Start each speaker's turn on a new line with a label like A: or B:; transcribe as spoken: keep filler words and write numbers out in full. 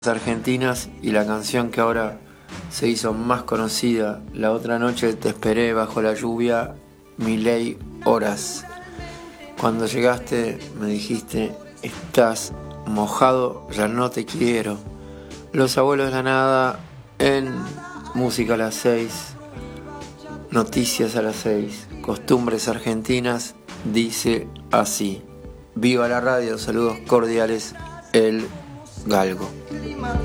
A: Argentinas y la canción que ahora se hizo más conocida, La otra noche te esperé bajo la lluvia, Miley Horas. Cuando llegaste me dijiste, estás mojado, ya no te quiero. Los abuelos de la nada en Música a las seis, Noticias a las seis, Costumbres argentinas, dice así. Viva la radio, saludos cordiales, El Galgo.